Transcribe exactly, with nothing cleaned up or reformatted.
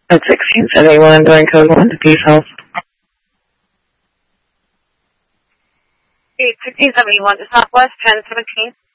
At sixteen seventy-one during code one to Peace House. sixteen seventy-one to Southwest, ten seventeen.